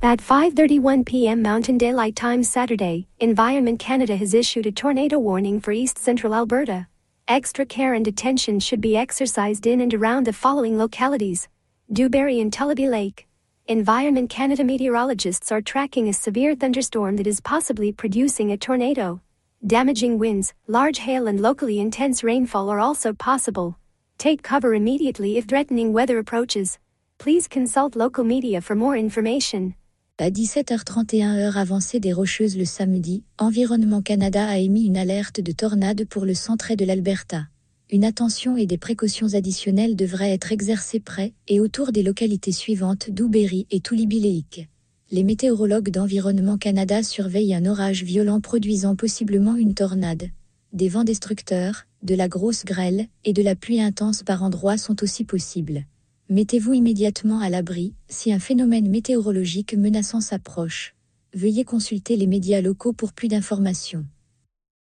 At 5:31 p.m. Mountain Daylight Time Saturday, Environment Canada has issued a tornado warning for East Central Alberta. Extra care and attention should be exercised in and around the following localities: Dewberry and Tullabee Lake. Environment Canada meteorologists are tracking a severe thunderstorm that is possibly producing a tornado. Damaging winds, large hail and locally intense rainfall are also possible. Take cover immediately if threatening weather approaches. Please consult local media for more information. À 17h31 heure avancée des Rocheuses le samedi, Environnement Canada a émis une alerte de tornade pour le centre de l'Alberta. Une attention et des précautions additionnelles devraient être exercées près et autour des localités suivantes Dewberry et Tullabee Lake. Les météorologues d'Environnement Canada surveillent un orage violent produisant possiblement une tornade. Des vents destructeurs, de la grosse grêle et de la pluie intense par endroits sont aussi possibles. Mettez-vous immédiatement à l'abri si un phénomène météorologique menaçant s'approche. Veuillez consulter les médias locaux pour plus d'informations.